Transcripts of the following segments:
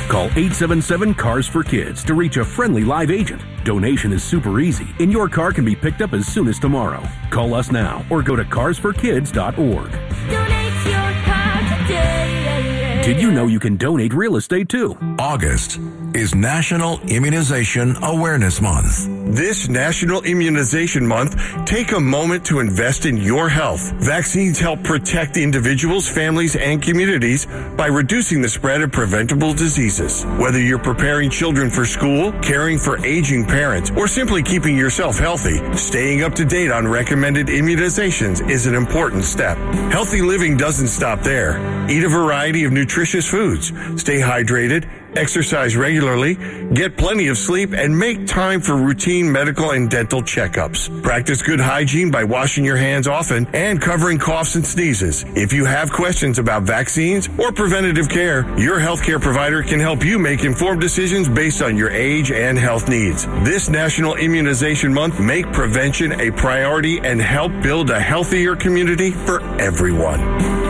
Call 877-CARS-FOR-KIDS to reach a friendly live agent. Donation is super easy, and your car can be picked up as soon as tomorrow. Call us now or go to carsforkids.org. Donate your car today. Did you know you can donate real estate too? August is National Immunization Awareness Month. This National Immunization Month, take a moment to invest in your health. Vaccines help protect individuals, families, and communities by reducing the spread of preventable diseases. Whether you're preparing children for school, caring for aging parents, or simply keeping yourself healthy, staying up to date on recommended immunizations is an important step. Healthy living doesn't stop there. Eat a variety of nutritious foods. Stay hydrated. Exercise regularly, get plenty of sleep, and make time for routine medical and dental checkups. Practice good hygiene by washing your hands often and covering coughs and sneezes. If you have questions about vaccines or preventative care, your healthcare provider can help you make informed decisions based on your age and health needs. This National Immunization Month, make prevention a priority and help build a healthier community for everyone.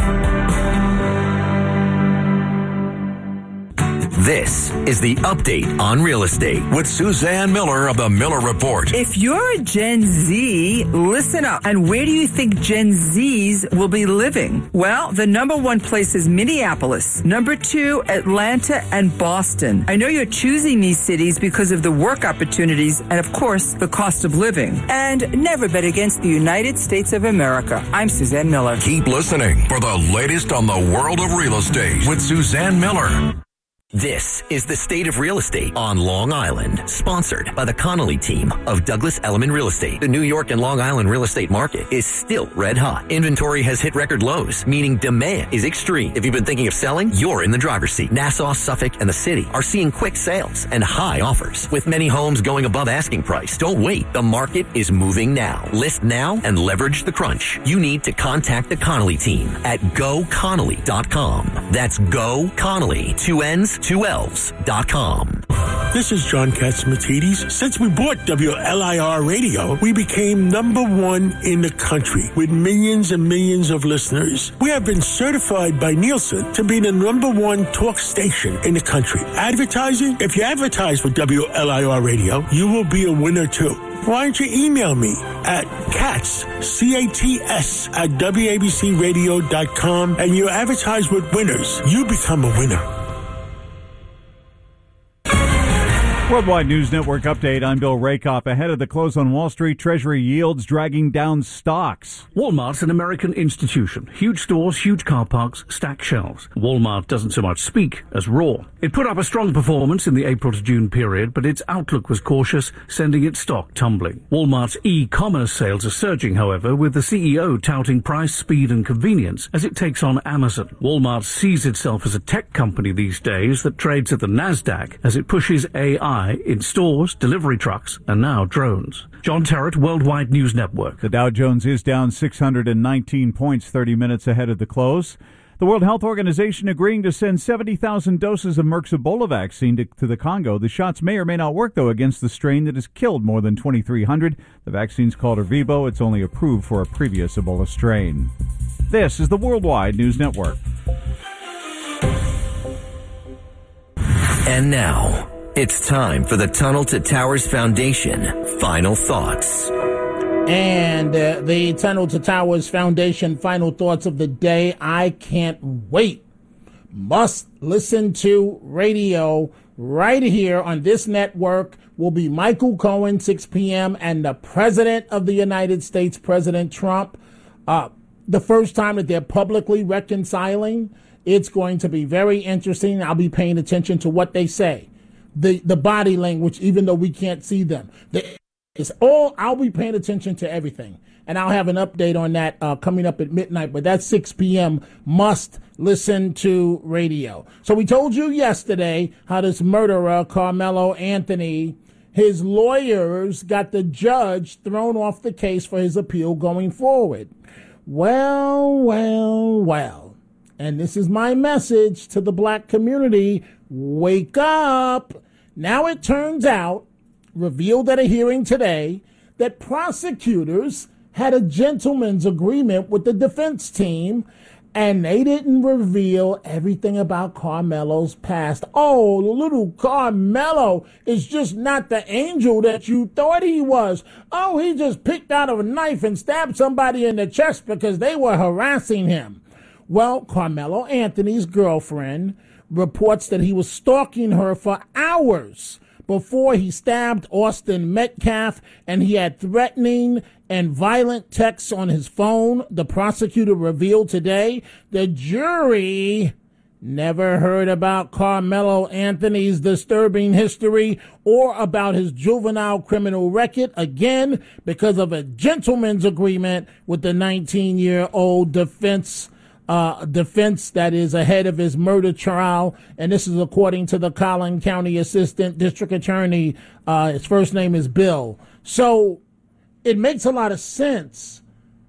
This is the Update on Real Estate with Suzanne Miller of the Miller Report. If you're a Gen Z, listen up. And where do you think Gen Zs will be living? Well, the number one place is Minneapolis. Number two, Atlanta and Boston. I know you're choosing these cities because of the work opportunities and, of course, the cost of living. And never bet against the United States of America. I'm Suzanne Miller. Keep listening for the latest on the world of real estate with Suzanne Miller. This is the State of Real Estate on Long Island, sponsored by the Connolly team of Douglas Elliman Real Estate. The New York and Long Island real estate market is still red hot. Inventory has hit record lows, meaning demand is extreme. If you've been thinking of selling, you're in the driver's seat. Nassau, Suffolk, and the city are seeing quick sales and high offers, with many homes going above asking price. Don't wait. The market is moving now. List now and leverage the crunch. You need to contact the Connolly team at GoConnolly.com. That's GoConnolly, 2 N's, 2 L's.com. This is John Katsimatidis. Since we bought WLIR Radio, we became number one in the country with millions and millions of listeners. We have been certified by Nielsen to be the number one talk station in the country. Advertising? If you advertise with WLIR Radio, you will be a winner too. Why don't you email me at Katz, C-A-T-S, at WABCRadio.com, and you advertise with winners. You become a winner. Worldwide News Network update. I'm Bill Rakoff. Ahead of the close on Wall Street, Treasury yields dragging down stocks. Walmart's an American institution. Huge stores, huge car parks, stacked shelves. Walmart doesn't so much speak as roar. It put up a strong performance in the April to June period, but its outlook was cautious, sending its stock tumbling. Walmart's e-commerce sales are surging, however, with the CEO touting price, speed, and convenience as it takes on Amazon. Walmart sees itself as a tech company these days that trades at the NASDAQ as it pushes AI in stores, delivery trucks, and now drones. John Terrett, Worldwide News Network. The Dow Jones is down 619 points 30 minutes ahead of the close. The World Health Organization agreeing to send 70,000 doses of Merck's Ebola vaccine to the Congo. The shots may or may not work, though, against the strain that has killed more than 2,300. The vaccine's called Ervebo. It's only approved for a previous Ebola strain. This is the Worldwide News Network. And now, it's time for the Tunnel to Towers Foundation Final Thoughts. And the Tunnel to Towers Foundation Final Thoughts of the day. I can't wait. Must listen to radio right here on this network will be Michael Cohen, 6 p.m., and the President of the United States, President Trump. The first time that they're publicly reconciling. It's going to be very interesting. I'll be paying attention to what they say. The body language, even though we can't see them. I'll be paying attention to everything. And I'll have an update on that coming up at midnight. But that's 6 p.m. Must listen to radio. So we told you yesterday how this murderer, Carmelo Anthony, his lawyers got the judge thrown off the case for his appeal going forward. Well. And this is my message to the black community. Wake up. Now it turns out, revealed at a hearing today, that prosecutors had a gentleman's agreement with the defense team And they didn't reveal everything about Carmelo's past. Oh, little Carmelo is just not the angel that you thought he was. Oh, he just picked out a knife and stabbed somebody in the chest because they were harassing him. Well, Carmelo Anthony's girlfriend reports that he was stalking her for hours before he stabbed Austin Metcalf, and he had threatening and violent texts on his phone. The prosecutor revealed today the jury never heard about Carmelo Anthony's disturbing history or about his juvenile criminal record, again, because of a gentleman's agreement with the 19-year-old defense that is ahead of his murder trial. And this is according to the Collin County Assistant District Attorney. His first name is Bill. So it makes a lot of sense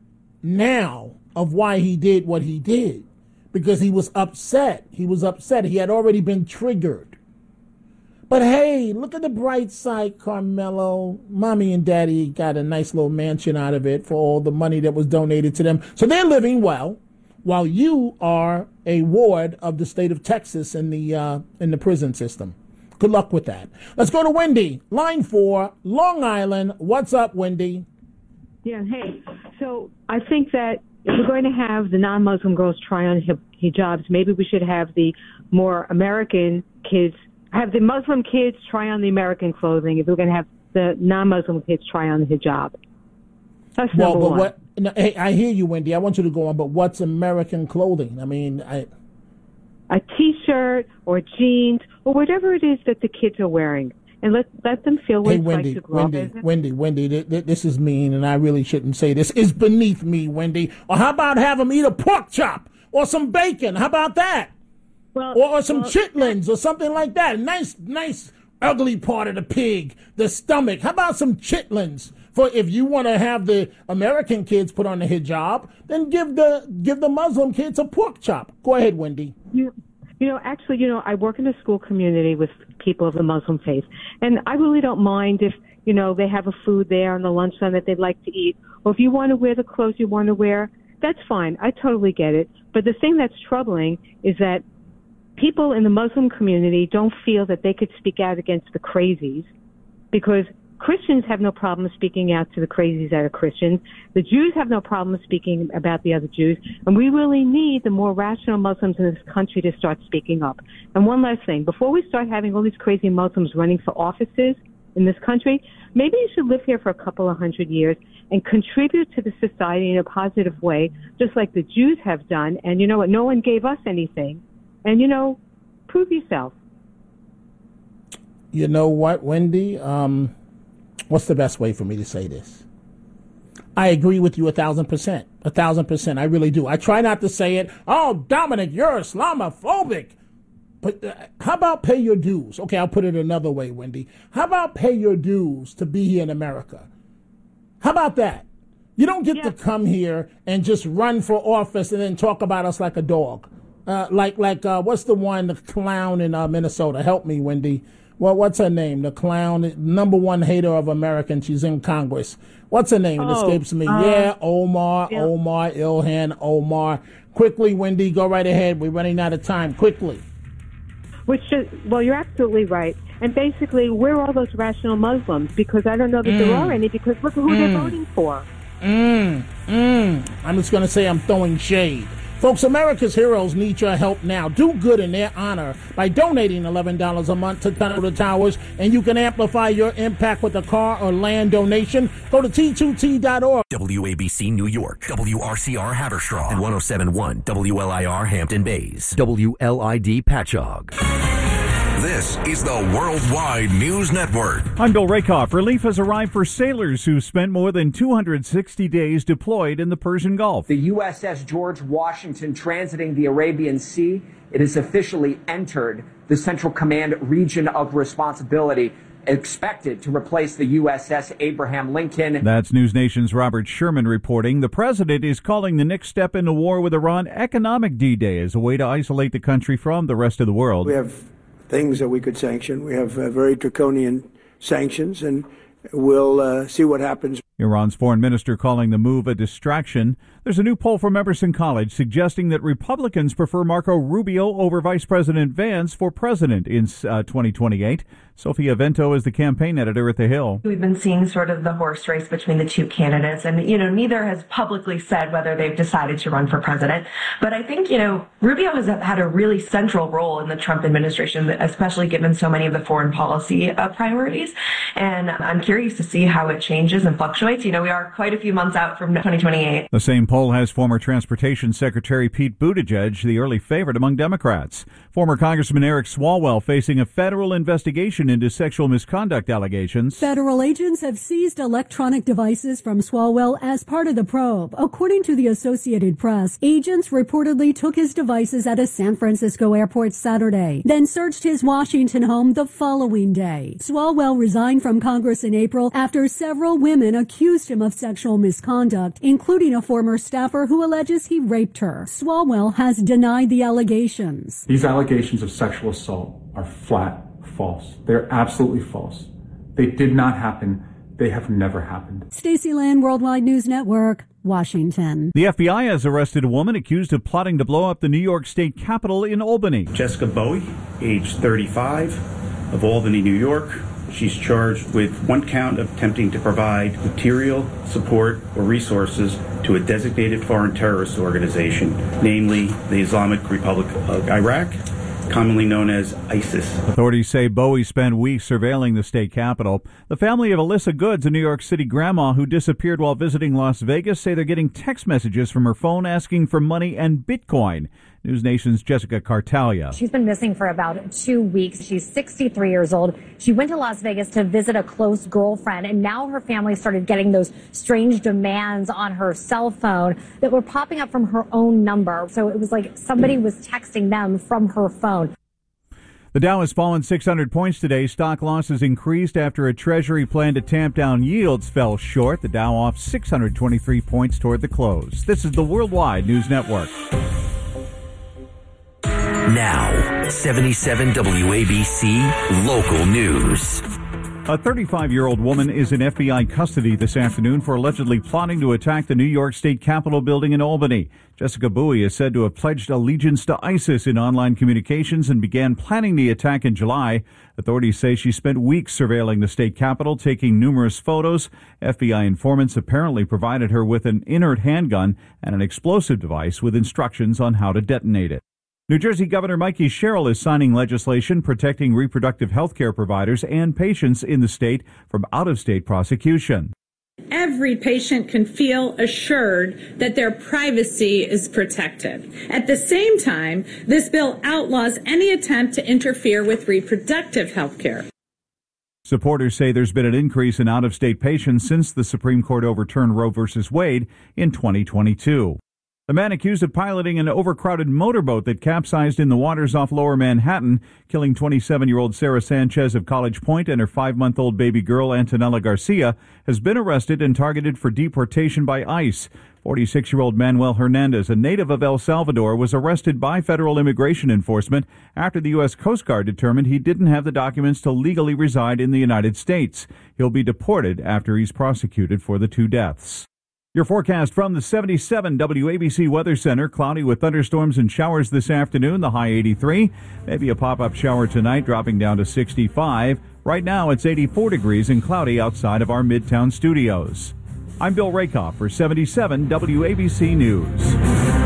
now of why he did what he did, because he was upset. He had already been triggered. But hey, look at the bright side, Carmelo. Mommy and Daddy got a nice little mansion out of it for all the money that was donated to them. So they're living well, while you are a ward of the state of Texas in the prison system. Good luck with that. Let's go to Wendy, line 4, Long Island. What's up, Wendy? Yeah, hey. So I think that if we're going to have the non-Muslim girls try on hijabs, maybe we should have the more American kids, have the Muslim kids try on the American clothing if we're going to have the non-Muslim kids try on the hijab. That's number one. No, hey, I hear you, Wendy. I want you to go on, but what's American clothing? I mean, a T-shirt or jeans or whatever it is that the kids are wearing, and let them feel what it's like to grow up. Wendy, this is mean, and I really shouldn't say this. It's beneath me, Wendy. Or how about have them eat a pork chop or some bacon? How about that? Well, or some chitlins or something like that. Nice ugly part of the pig, the stomach. How about some chitlins? For if you want to have the American kids put on the hijab, then give the Muslim kids a pork chop. Go ahead, Wendy. Actually, I work in a school community with people of the Muslim faith, and I really don't mind if, they have a food there on the lunchtime that they'd like to eat, or if you want to wear the clothes you want to wear, that's fine. I totally get it. But the thing that's troubling is that people in the Muslim community don't feel that they could speak out against the crazies, because Christians have no problem speaking out to the crazies that are Christians. The Jews have no problem speaking about the other Jews. And we really need the more rational Muslims in this country to start speaking up. And one last thing, before we start having all these crazy Muslims running for offices in this country, maybe you should live here for a couple of 100 years and contribute to the society in a positive way, just like the Jews have done. And you know what? No one gave us anything. And, prove yourself. You know what, Wendy? What's the best way for me to say this? I agree with you 1,000%. 1,000%. I really do. I try not to say it. Oh, Dominic, you're Islamophobic. But how about pay your dues? Okay, I'll put it another way, Wendy. How about pay your dues to be here in America? How about that? You don't get to come here and just run for office and then talk about us like a dog. What's the clown in Minnesota? Help me, Wendy. Well, what's her name? The clown, number one hater of Americans. She's in Congress. What's her name? It escapes me. Omar Ilhan Omar. Quickly, Wendy, go right ahead. We're running out of time. Quickly. You're absolutely right. And basically, we're all those rational Muslims, because I don't know that there are any, because look at who they're voting for. I'm just going to say I'm throwing shade. Folks, America's heroes need your help now. Do good in their honor by donating $11 a month to Tunnel to Towers, and you can amplify your impact with a car or land donation. Go to T2T.org. WABC New York, WRCR Haverstraw, and 107.1 WLIR Hampton Bays, WLID Patchogue. This is the Worldwide News Network. I'm Bill Rakoff. Relief has arrived for sailors who spent more than 260 days deployed in the Persian Gulf. The USS George Washington transiting the Arabian Sea. It has officially entered the Central Command region of responsibility, expected to replace the USS Abraham Lincoln. That's News Nation's Robert Sherman reporting. The president is calling the next step in the war with Iran economic D-Day as a way to isolate the country from the rest of the world. We have things that we could sanction. We have very draconian sanctions, and we'll see what happens. Iran's foreign minister calling the move a distraction. There's a new poll from Emerson College suggesting that Republicans prefer Marco Rubio over Vice President Vance for president in 2028. Sophia Vento is the campaign editor at The Hill. We've been seeing sort of the horse race between the two candidates, and, neither has publicly said whether they've decided to run for president. But I think, Rubio has had a really central role in the Trump administration, especially given so many of the foreign policy priorities. And I'm curious to see how it changes and fluctuates. We are quite a few months out from 2028. The same poll has former Transportation Secretary Pete Buttigieg, the early favorite among Democrats. Former Congressman Eric Swalwell facing a federal investigation into sexual misconduct allegations. Federal agents have seized electronic devices from Swalwell as part of the probe. According to the Associated Press, agents reportedly took his devices at a San Francisco airport Saturday, then searched his Washington home the following day. Swalwell resigned from Congress in April after several women accused him of sexual misconduct, including a former staffer who alleges he raped her. Swalwell has denied the allegations. These allegations of sexual assault are flat false. They're absolutely false. They did not happen. They have never happened. Stacey Land, Worldwide News Network, Washington. The FBI has arrested a woman accused of plotting to blow up the New York State Capitol in Albany. Jessica Bowie, age 35, of Albany, New York. She's charged with one count of attempting to provide material, support, or resources to a designated foreign terrorist organization, namely the Islamic Republic of Iraq, commonly known as ISIS. Authorities say Bowie spent weeks surveilling the state capitol. The family of Alyssa Goods, a New York City grandma who disappeared while visiting Las Vegas, say they're getting text messages from her phone asking for money and Bitcoin. News Nation's Jessica Cartalia. She's been missing for about 2 weeks. She's 63 years old. She went to Las Vegas to visit a close girlfriend, and now her family started getting those strange demands on her cell phone that were popping up from her own number. So it was like somebody was texting them from her phone. The Dow has fallen 600 points today. Stock losses increased after a Treasury plan to tamp down yields fell short. The Dow off 623 points toward the close. This is the Worldwide News Network. Now, 77 WABC Local News. A 35-year-old woman is in FBI custody this afternoon for allegedly plotting to attack the New York State Capitol building in Albany. Jessica Bowie is said to have pledged allegiance to ISIS in online communications and began planning the attack in July. Authorities say she spent weeks surveilling the state capitol, taking numerous photos. FBI informants apparently provided her with an inert handgun and an explosive device with instructions on how to detonate it. New Jersey Governor Mikey Sherrill is signing legislation protecting reproductive health care providers and patients in the state from out-of-state prosecution. Every patient can feel assured that their privacy is protected. At the same time, this bill outlaws any attempt to interfere with reproductive health care. Supporters say there's been an increase in out-of-state patients since the Supreme Court overturned Roe v. Wade in 2022. The man accused of piloting an overcrowded motorboat that capsized in the waters off Lower Manhattan, killing 27-year-old Sarah Sanchez of College Point and her 5-month-old baby girl Antonella Garcia, has been arrested and targeted for deportation by ICE. 46-year-old Manuel Hernandez, a native of El Salvador, was arrested by federal immigration enforcement after the U.S. Coast Guard determined he didn't have the documents to legally reside in the United States. He'll be deported after he's prosecuted for the 2 deaths. Your forecast from the 77 WABC Weather Center. Cloudy with thunderstorms and showers this afternoon, the high 83. Maybe a pop-up shower tonight, dropping down to 65. Right now, it's 84 degrees and cloudy outside of our Midtown studios. I'm Bill Rakoff for 77 WABC News.